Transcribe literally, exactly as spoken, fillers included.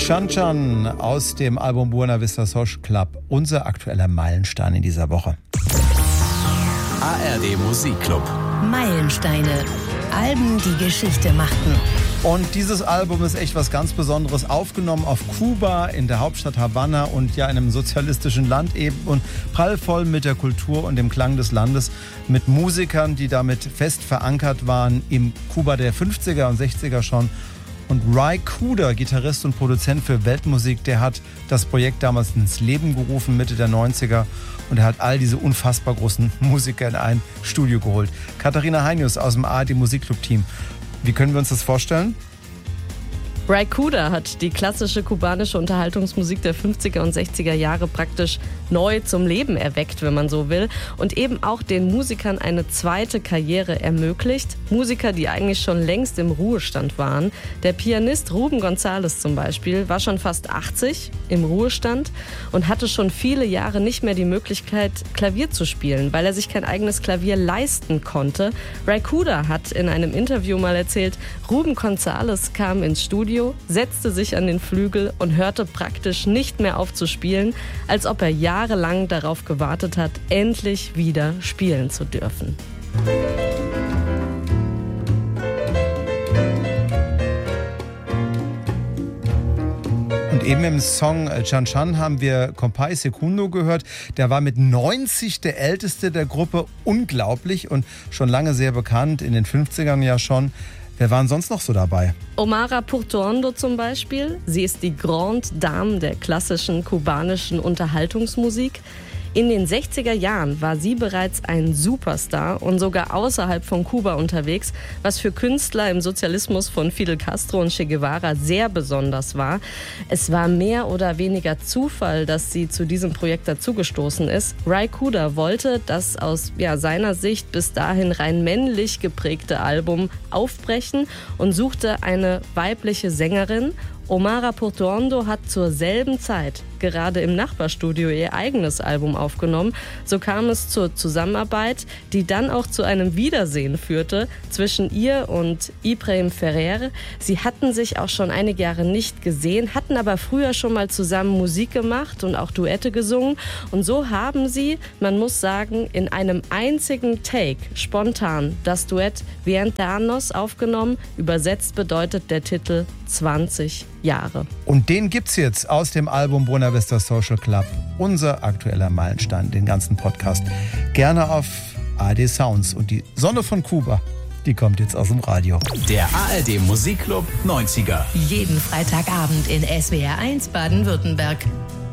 Chan Chan aus dem Album Buena Vista Social Club, unser aktueller Meilenstein in dieser Woche. A R D Musikclub. Meilensteine. Alben, die Geschichte machten. Und dieses Album ist echt was ganz Besonderes, aufgenommen auf Kuba in der Hauptstadt Havanna und ja in einem sozialistischen Land eben und prallvoll mit der Kultur und dem Klang des Landes, mit Musikern, die damit fest verankert waren im Kuba der fünfziger und sechziger schon. Und Ry Cooder, Gitarrist und Produzent für Weltmusik, der hat das Projekt damals ins Leben gerufen, Mitte der neunziger. Und er hat all diese unfassbar großen Musiker in ein Studio geholt. Katharina Heinius aus dem A R D Musikclub-Team. Wie können wir uns das vorstellen? Ry Cooder hat die klassische kubanische Unterhaltungsmusik der fünfziger und sechziger Jahre praktisch neu zum Leben erweckt, wenn man so will, und eben auch den Musikern eine zweite Karriere ermöglicht. Musiker, die eigentlich schon längst im Ruhestand waren. Der Pianist Rubén González zum Beispiel war schon fast achtzig im Ruhestand und hatte schon viele Jahre nicht mehr die Möglichkeit, Klavier zu spielen, weil er sich kein eigenes Klavier leisten konnte. Ry Cooder hat in einem Interview mal erzählt, Rubén González kam ins Studio, setzte sich an den Flügel und hörte praktisch nicht mehr auf zu spielen, als ob er jahrelang darauf gewartet hat, endlich wieder spielen zu dürfen. Und eben im Song Chan Chan haben wir Compay Segundo gehört. Der war mit neunzig der älteste der Gruppe. Unglaublich und schon lange sehr bekannt, in den fünfzigern ja schon. Wer waren sonst noch so dabei? Omara Portuondo zum Beispiel. Sie ist die Grande Dame der klassischen kubanischen Unterhaltungsmusik. In den sechziger Jahren war sie bereits ein Superstar und sogar außerhalb von Kuba unterwegs, was für Künstler im Sozialismus von Fidel Castro und Che Guevara sehr besonders war. Es war mehr oder weniger Zufall, dass sie zu diesem Projekt dazugestoßen ist. Ry Cooder wollte das aus ja, seiner Sicht bis dahin rein männlich geprägte Album aufbrechen und suchte eine weibliche Sängerin. Omara Portuondo hat zur selben Zeit gerade im Nachbarstudio ihr eigenes Album aufgenommen. So kam es zur Zusammenarbeit, die dann auch zu einem Wiedersehen führte zwischen ihr und Ibrahim Ferrer. Sie hatten sich auch schon einige Jahre nicht gesehen, hatten aber früher schon mal zusammen Musik gemacht und auch Duette gesungen. Und so haben sie, man muss sagen, in einem einzigen Take spontan das Duett Veinte Años aufgenommen. Übersetzt bedeutet der Titel zwanzig Jahre. Und den gibt's jetzt aus dem Album Buena Vista Social Club, unser aktueller Meilenstein, den ganzen Podcast. Gerne auf A R D Sounds. Und die Sonne von Kuba, die kommt jetzt aus dem Radio. Der A R D Musikclub neunziger. Jeden Freitagabend in S W R eins Baden-Württemberg.